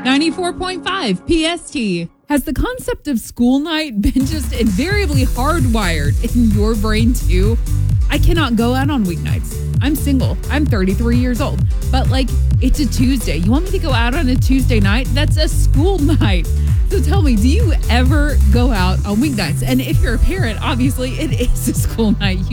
94.5 PST. Has the concept of school night been just invariably hardwired in your brain too? I cannot go out on weeknights. I'm single. I'm 33 years old. But it's a Tuesday. You want me to go out on a Tuesday night? That's a school night. So tell me, do you ever go out on weeknights? And if you're a parent, obviously it is a school night.